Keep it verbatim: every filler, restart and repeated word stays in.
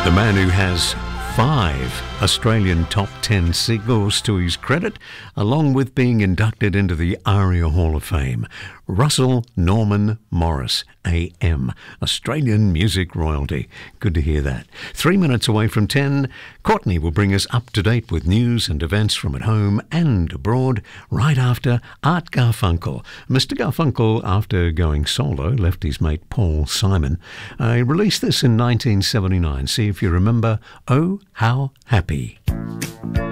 The man who has five Australian top ten singles to his credit, along with being inducted into the ARIA Hall of Fame. Russell Norman Morris, A M, Australian music royalty. Good to hear that. Three minutes away from ten, Courtney will bring us up to date with news and events from at home and abroad right after Art Garfunkel. Mister Garfunkel, after going solo, left his mate Paul Simon. I uh, released this in nineteen seventy-nine. See if you remember. Oh, How Happy.